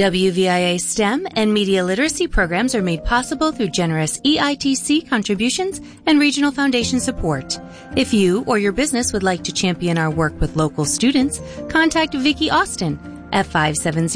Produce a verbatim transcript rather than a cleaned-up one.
W V I A STEM and media literacy programs are made possible through generous E I T C contributions and regional foundation support. If you or your business would like to champion our work with local students, contact Vicki Austin at five seven zero